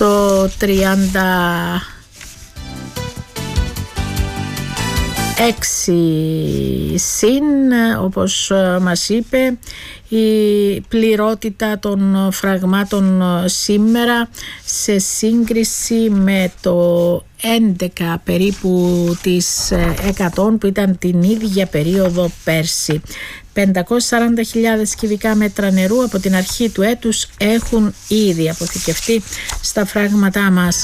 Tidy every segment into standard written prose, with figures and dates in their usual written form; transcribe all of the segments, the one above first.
στο 36 συν, όπως μας είπε. Η πληρότητα των φραγμάτων σήμερα σε σύγκριση με το 11 περίπου της 100 που ήταν την ίδια περίοδο πέρσι. 540.000 κυβικά μέτρα νερού από την αρχή του έτους έχουν ήδη αποθηκευτεί στα φράγματά μας.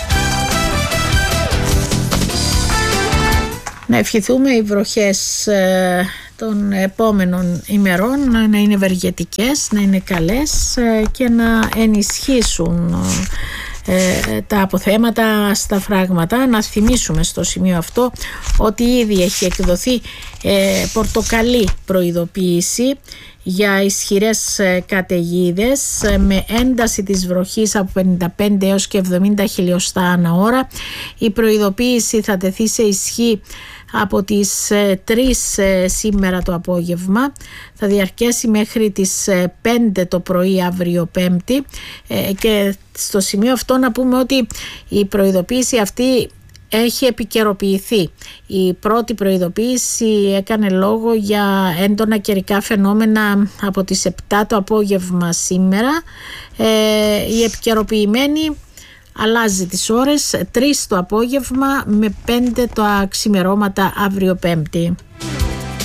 Να ευχηθούμε οι βροχές των επόμενων ημερών να είναι ευεργετικές, να είναι καλές και να ενισχύσουν τα αποθέματα στα φράγματα. Να θυμίσουμε στο σημείο αυτό ότι ήδη έχει εκδοθεί πορτοκαλί προειδοποίηση για ισχυρές καταιγίδες με ένταση της βροχής από 55 έως και 70 χιλιοστά ανά ώρα. Η προειδοποίηση θα τεθεί σε ισχύ από τις 3 σήμερα το απόγευμα, θα διαρκέσει μέχρι τις 5 το πρωί αύριο Πέμπτη, και στο σημείο αυτό να πούμε ότι η προειδοποίηση αυτή έχει επικαιροποιηθεί. Η πρώτη προειδοποίηση έκανε λόγο για έντονα καιρικά φαινόμενα από τις 7 το απόγευμα σήμερα. Η επικαιροποιημένη αλλάζει τις ώρες, 3 το απόγευμα με 5 τα ξημερώματα αύριο Πέμπτη.